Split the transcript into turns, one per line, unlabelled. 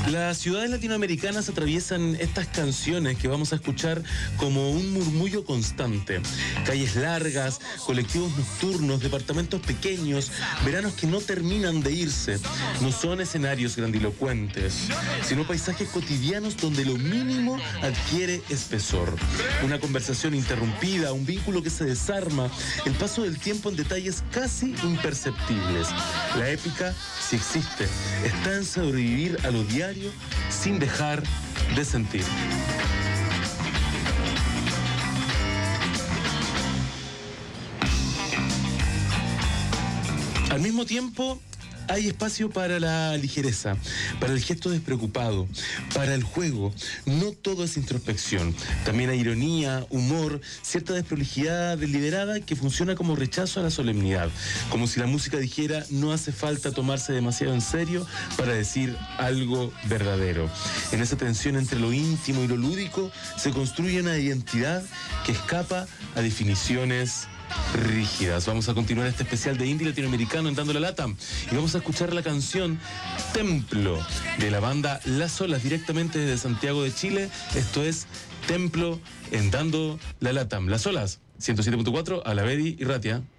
Las ciudades latinoamericanas atraviesan estas canciones que vamos a escuchar como un murmullo constante. Calles largas, colectivos nocturnos, departamentos pequeños, veranos que no terminan de irse. No son escenarios grandilocuentes, sino paisajes cotidianos donde lo mínimo adquiere espesor. Una conversación interrumpida, un vínculo que se desarma, el paso del tiempo en detalles casi imperceptibles. La épica, si existe, está en sobrevivir a lo diario sin dejar de sentir. Al mismo tiempo, hay espacio para la ligereza, para el gesto despreocupado, para el juego. No todo es introspección. También hay ironía, humor, cierta desprolijidad deliberada que funciona como rechazo a la solemnidad. Como si la música dijera, no hace falta tomarse demasiado en serio para decir algo verdadero. En esa tensión entre lo íntimo y lo lúdico se construye una identidad que escapa a definiciones rígidas. Vamos a continuar este especial de indie latinoamericano en Dando la Lata y vamos a escuchar la canción Templo de la banda Las Olas directamente desde Santiago de Chile. Esto es Templo en Dando la Lata. Las Olas, 107.4, Alavedi y Ratia.